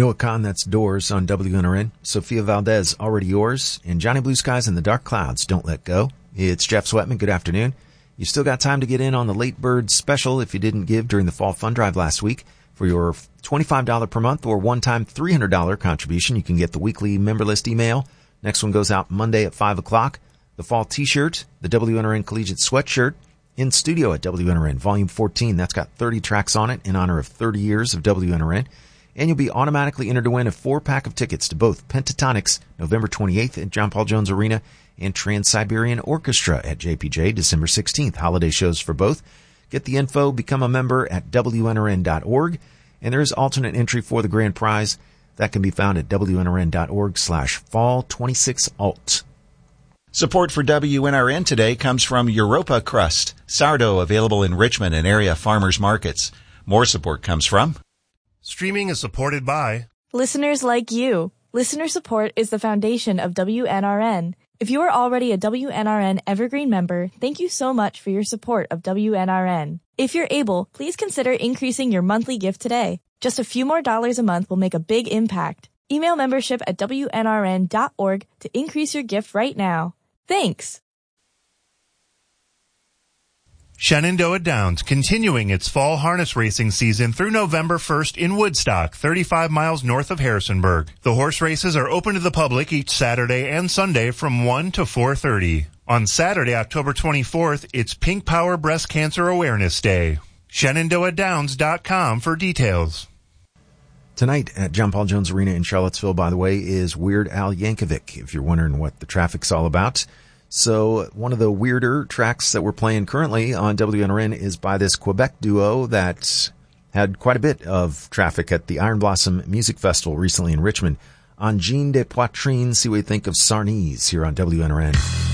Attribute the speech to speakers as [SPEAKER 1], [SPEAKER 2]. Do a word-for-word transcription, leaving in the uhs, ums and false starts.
[SPEAKER 1] Noah Kahn, that's Doors on W N R N. Sophia Valdez, Already Yours. And Johnny Blue Skies and the Dark Clouds, Don't Let Go. It's Jeff Sweatman. Good afternoon. You still got time to get in on the late bird special if you didn't give during the fall fund drive last week. For your twenty-five dollars per month or one-time three hundred dollars contribution, you can get the weekly member list email. Next one goes out Monday at five o'clock. The fall t-shirt, the W N R N Collegiate sweatshirt, in studio at W N R N, Volume fourteen. That's got thirty tracks on it in honor of thirty years of W N R N. And you'll be automatically entered to win a four-pack of tickets to both Pentatonics, November twenty-eighth at John Paul Jones Arena, and Trans-Siberian Orchestra at J P J, December sixteenth. Holiday shows for both. Get the info, become a member at W N R N dot org. And there is alternate entry for the grand prize. That can be found at W N R N dot org slash fall twenty-six alt.
[SPEAKER 2] Support for W N R N today comes from Europa Crust, sourdough available in Richmond and area farmers markets. More support comes from...
[SPEAKER 3] Streaming is supported by...
[SPEAKER 4] listeners like you. Listener support is the foundation of W N R N. If you are already a W N R N Evergreen member, thank you so much for your support of W N R N. If you're able, please consider increasing your monthly gift today. Just a few more dollars a month will make a big impact. Email membership at W N R N dot org to increase your gift right now. Thanks.
[SPEAKER 3] Shenandoah Downs continuing its fall harness racing season through November first in Woodstock, thirty-five miles north of Harrisonburg. The horse races are open to the public each Saturday and Sunday from one to four thirty. On Saturday, October twenty-fourth, it's Pink Power Breast Cancer Awareness Day. Shenandoah Downs dot com for details.
[SPEAKER 1] Tonight at John Paul Jones Arena in Charlottesville, by the way, is Weird Al Yankovic, if you're wondering what the traffic's all about. So one of the weirder tracks that we're playing currently on W N R N is by this Quebec duo that had quite a bit of traffic at the Iron Blossom Music Festival recently in Richmond. Angine de Poitrine, see what you think of Sarnese here on W N R N.